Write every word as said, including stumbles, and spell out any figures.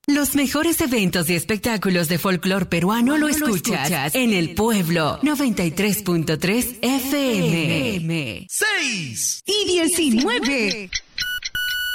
Los mejores eventos y espectáculos de folclor peruano lo escuchas en El Pueblo noventa y tres punto tres F M. seis y diecinueve.